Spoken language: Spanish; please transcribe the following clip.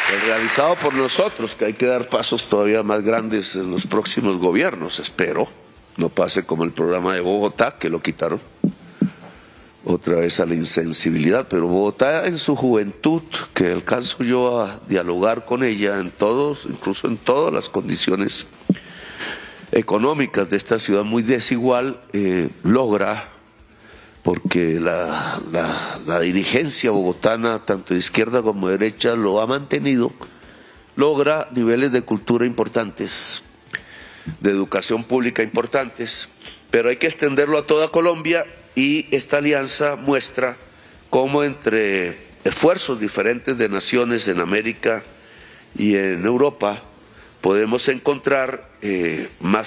El realizado por nosotros, que hay que dar pasos todavía más grandes en los próximos gobiernos, espero. No pase como el programa de Bogotá, que lo quitaron otra vez a la insensibilidad, pero Bogotá en su juventud, que alcanzo yo a dialogar con ella en todos, incluso en todas las condiciones económicas de esta ciudad muy desigual, logra, porque la dirigencia bogotana, tanto de izquierda como de derecha, lo ha mantenido, logra niveles de cultura importantes, de educación pública importantes, pero hay que extenderlo a toda Colombia, y esta alianza muestra cómo entre esfuerzos diferentes de naciones en América y en Europa podemos encontrar más